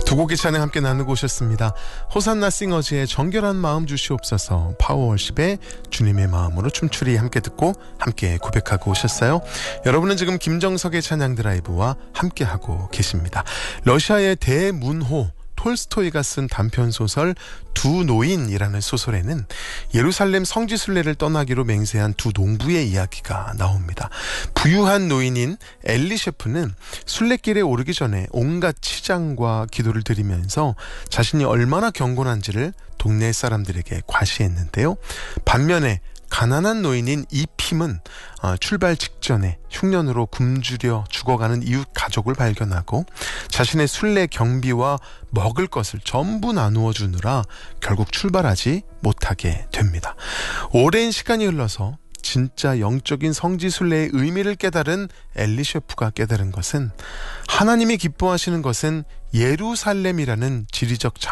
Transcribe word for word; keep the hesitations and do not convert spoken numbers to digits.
두 곡의 찬양 함께 나누고 오셨습니다. 호산나 싱어즈의 정결한 마음 주시옵소서, 파워월십의 주님의 마음으로 춤추리 함께 듣고 함께 고백하고 오셨어요. 여러분은 지금 김정석의 찬양 드라이브와 함께하고 계십니다. 러시아의 대문호 톨스토이가 쓴 단편소설 두 노인이라는 소설에는 예루살렘 성지순례를 떠나기로 맹세한 두 농부의 이야기가 나옵니다. 부유한 노인인 엘리셰프는 순례길에 오르기 전에 온갖 치장과 기도를 드리면서 자신이 얼마나 경건한지를 동네 사람들에게 과시했는데요. 반면에 가난한 노인인 이핌은 출발 직전에 흉년으로 굶주려 죽어가는 이웃 가족을 발견하고 자신의 순례 경비와 먹을 것을 전부 나누어 주느라 결국 출발하지 못하게 됩니다. 오랜 시간이 흘러서 진짜 영적인 성지순례의 의미를 깨달은 엘리셰프가 깨달은 것은 하나님이 기뻐하시는 것은 예루살렘이라는 지리적